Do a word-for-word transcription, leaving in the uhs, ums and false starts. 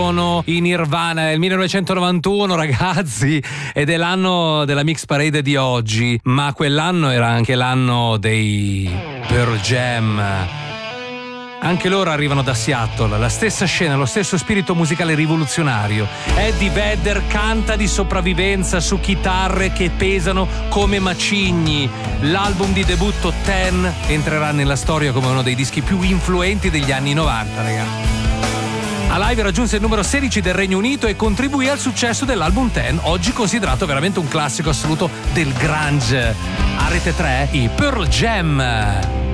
in Nirvana, è il millenovecentonovantuno, ragazzi, ed è l'anno della Mix Parade di oggi, ma quell'anno era anche l'anno dei Pearl Jam. Anche loro arrivano da Seattle, la stessa scena, lo stesso spirito musicale rivoluzionario. Eddie Vedder canta di sopravvivenza su chitarre che pesano come macigni. L'album di debutto Ten entrerà nella storia come uno dei dischi più influenti degli anni novanta, ragazzi. A live raggiunse il numero sedici del Regno Unito e contribuì al successo dell'album Ten, oggi considerato veramente un classico assoluto del grunge. A Rete tre, i Pearl Jam.